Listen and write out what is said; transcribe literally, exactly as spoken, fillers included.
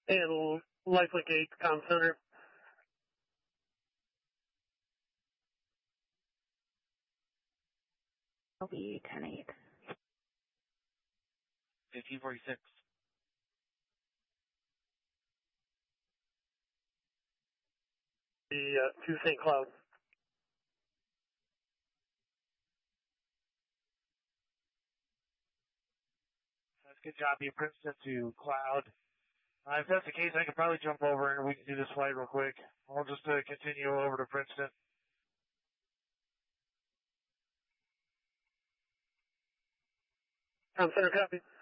And Lifelink eight, Comm Center. L B ten eight. fifteen forty-six. The uh, to Saint Cloud. That's a good job, you Princeton to Cloud. Uh, if that's the case, I could probably jump over and we can do this flight real quick. I'll just uh, continue over to Princeton. Comm Center, copy.